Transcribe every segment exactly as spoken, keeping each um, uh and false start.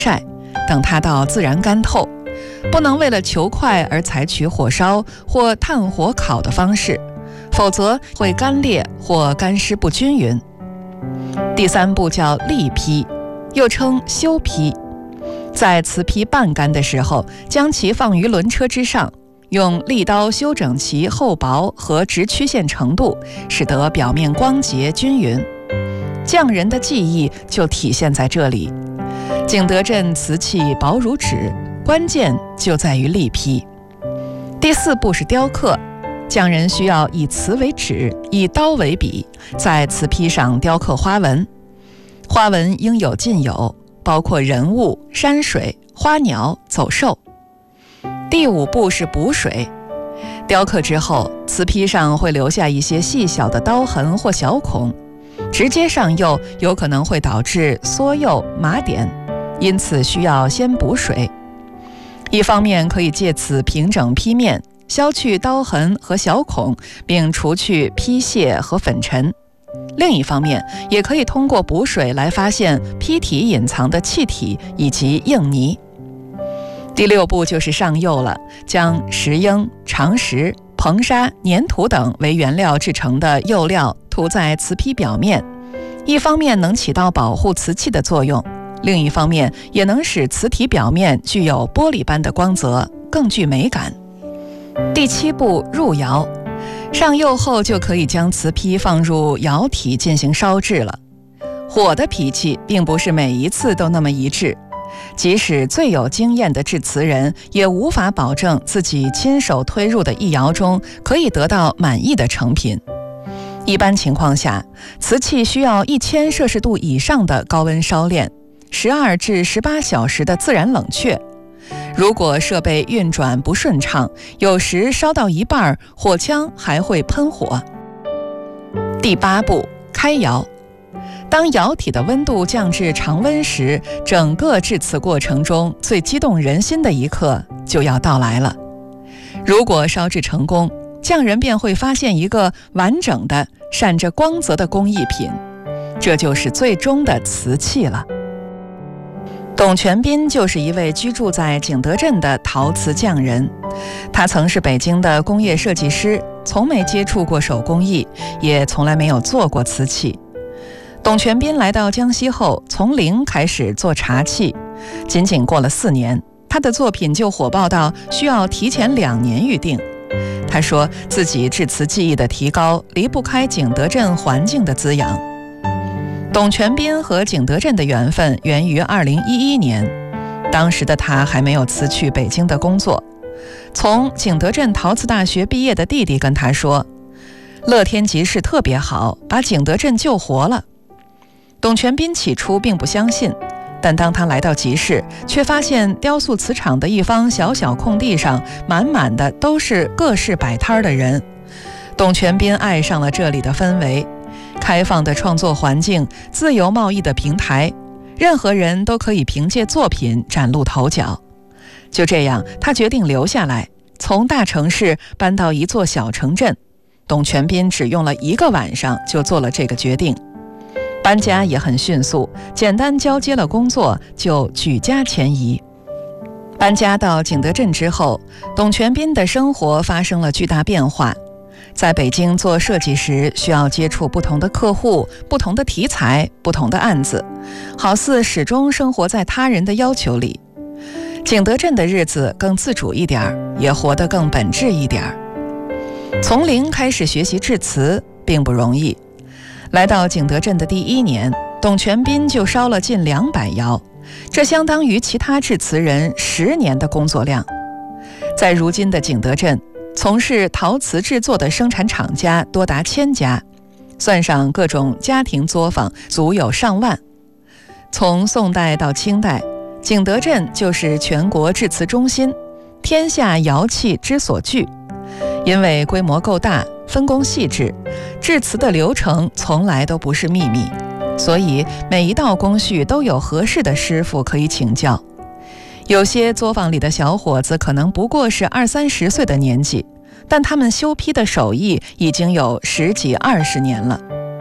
晒，等它到自然干透，不能为了求快而采取火烧或炭火烤的方式，否则会干裂或干湿不均匀。第三步叫砾坯，又称修坯。在瓷坯半干的时候，将其放于轮车之上，用利刀修整其厚薄和直曲线程度，使得表面光洁均匀。匠人的技艺就体现在这里。景德镇瓷器薄如纸，关键就在于砾坯。第四步是雕刻，匠人需要以瓷为纸，以刀为笔，在瓷坯上雕刻花纹。花纹应有尽有，包括人物、山水、花鸟、走兽。第五步是补水，雕刻之后，瓷坯上会留下一些细小的刀痕或小孔，直接上釉有可能会导致缩釉麻点，因此需要先补水。一方面可以借此平整坯面，消去刀痕和小孔，并除去坯屑和粉尘；另一方面也可以通过补水来发现坯体隐藏的气体以及硬泥。第六步就是上釉了，将石英、长石、硼砂、粘土等为原料制成的釉料涂在瓷坯表面，一方面能起到保护瓷器的作用，另一方面也能使瓷体表面具有玻璃般的光泽，更具美感。第七步入窑，上釉后就可以将瓷坯放入窑体进行烧制了。火的脾气并不是每一次都那么一致，即使最有经验的制瓷人，也无法保证自己亲手推入的一窑中可以得到满意的成品。一般情况下，瓷器需要一千摄氏度以上的高温烧炼，十二至十八小时的自然冷却。如果设备运转不顺畅，有时烧到一半，火枪还会喷火。第八步，开窑。当窑体的温度降至常温时，整个制瓷过程中最激动人心的一刻就要到来了。如果烧制成功，匠人便会发现一个完整的、闪着光泽的工艺品，这就是最终的瓷器了。董全斌就是一位居住在景德镇的陶瓷匠人，他曾是北京的工业设计师，从没接触过手工艺，也从来没有做过瓷器。董全斌来到江西后，从零开始做茶器，仅仅过了四年，他的作品就火爆到需要提前两年预定。他说自己制瓷技艺的提高离不开景德镇环境的滋养。董全斌和景德镇的缘分源于二零一一年，当时的他还没有辞去北京的工作。从景德镇陶瓷大学毕业的弟弟跟他说，乐天集市特别好，把景德镇救活了。董全斌起初并不相信，但当他来到集市，却发现雕塑瓷厂的一方小小空地上满满的都是各式摆摊的人。董全斌爱上了这里的氛围，开放的创作环境，自由贸易的平台，任何人都可以凭借作品崭露头角。就这样，他决定留下来，从大城市搬到一座小城镇。董全斌只用了一个晚上就做了这个决定。搬家也很迅速，简单交接了工作就举家迁移。搬家到景德镇之后，董全斌的生活发生了巨大变化。在北京做设计时，需要接触不同的客户、不同的题材、不同的案子，好似始终生活在他人的要求里。景德镇的日子更自主一点，也活得更本质一点。从零开始学习制瓷并不容易。来到景德镇的第一年，董全斌就烧了近两百窑，这相当于其他制瓷人十年的工作量。在如今的景德镇，从事陶瓷制作的生产厂家多达千家，算上各种家庭作坊，足有上万。从宋代到清代，景德镇就是全国制瓷中心，天下窑器之所聚。因为规模够大，分工细致，制瓷的流程从来都不是秘密，所以每一道工序都有合适的师傅可以请教。有些作坊里的小伙子可能不过是二三十岁的年纪，但他们修坯的手艺已经有十几二十年了。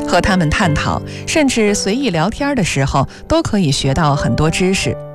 和他们探讨，甚至随意聊天的时候，都可以学到很多知识。